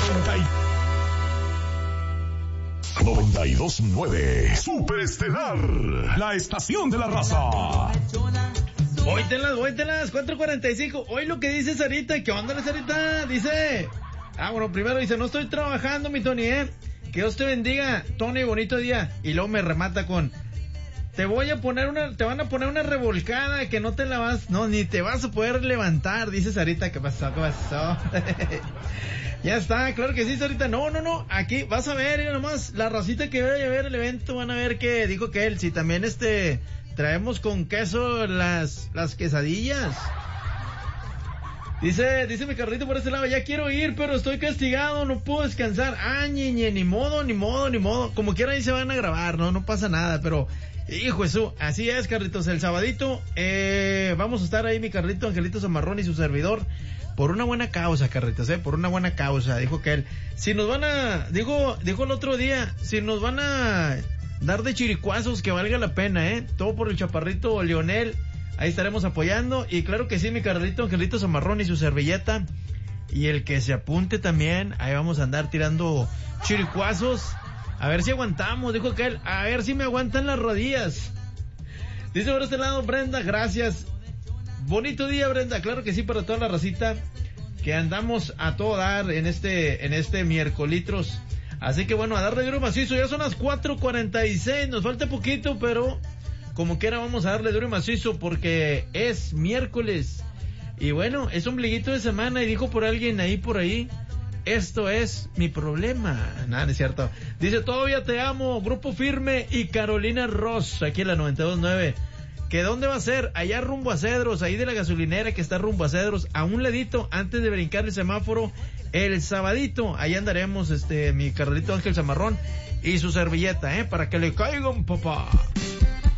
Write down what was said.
92.9 Superestelar, la estación de la raza. Vuéltelas, 4:45. Hoy lo que dice Sarita, ¿qué onda la Sarita? Dice, bueno, primero dice, no estoy trabajando, mi Tony, que Dios te bendiga, Tony, bonito día. Y luego me remata con, te van a poner una revolcada que no te la vas, no, ni te vas a poder levantar, dice Sarita. ¿Qué pasó? Ya está, claro que sí, Sarita. No, aquí vas a ver, nomás, la racita que vaya a ver el evento, van a ver que dijo que él, si también traemos con queso las quesadillas. Dice mi Carlito por este lado, ya quiero ir, pero estoy castigado, no puedo descansar. Ni modo. Como quiera ahí se van a grabar, no pasa nada, pero, hijo Jesús, así es, Carlitos, el sabadito, vamos a estar ahí, mi Carlito, Angelito Zamarrón y su servidor, por una buena causa, Carlitos, por una buena causa, dijo que él, si nos van a, dijo el otro día, si nos van a dar de chiricuazos, que valga la pena, todo por el chaparrito Leonel, ahí estaremos apoyando, y claro que sí, mi Carlito, Angelito Zamarrón y su servilleta, y el que se apunte también, ahí vamos a andar tirando chiricuazos, a ver si aguantamos, dijo que él, a ver si me aguantan las rodillas. Dice por este lado Brenda, gracias. Bonito día, Brenda, claro que sí, para toda la racita que andamos a todo dar en este miércolitros. Así que bueno, a darle duro y macizo, ya son las 4:46, nos falta poquito, pero como quiera vamos a darle duro y macizo porque es miércoles. Y bueno, es ombliguito de semana y dijo por alguien ahí por ahí, esto es mi problema. Nada, no es cierto. Dice, todavía te amo, Grupo Firme y Carolina Ross, aquí en la 92.9. ¿Que dónde va a ser? Allá rumbo a Cedros, ahí de la gasolinera que está rumbo a Cedros, a un ladito, antes de brincar el semáforo, el sabadito, ahí andaremos, mi Carlito Ángel Zamarrón y su servilleta, para que le caigan, papá.